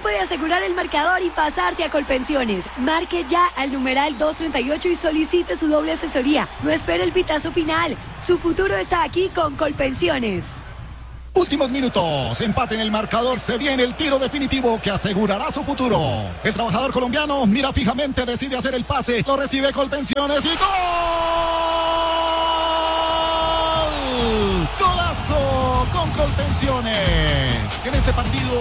puede asegurar el marcador y pasarse a Colpensiones. Marque ya al numeral 238 y solicite su doble asesoría. No espere el pitazo final. Su futuro está aquí con Colpensiones. Últimos minutos, empate en el marcador, se viene el tiro definitivo que asegurará su futuro. El trabajador colombiano mira fijamente, decide hacer el pase, lo recibe Colpensiones y ¡gol! ¡Golazo con Colpensiones! En este partido